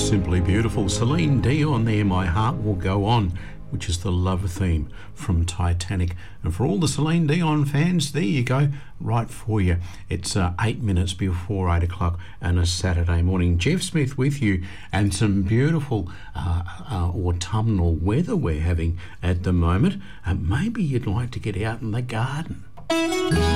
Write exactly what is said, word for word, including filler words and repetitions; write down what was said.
Simply beautiful. Celine Dion there, My Heart Will Go On, which is the love theme from Titanic. And for all the Celine Dion fans, there you go, right for you. It's uh, eight minutes before eight o'clock on a Saturday morning. Jeff Smith with you, and some beautiful uh, uh, autumnal weather we're having at the moment. Uh, maybe you'd like to get out in the garden.